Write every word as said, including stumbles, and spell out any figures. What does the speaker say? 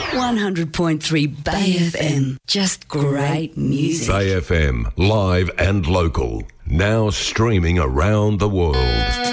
one hundred point three Bay F M. Just great music. Bay F M, live and local. Now streaming around the world.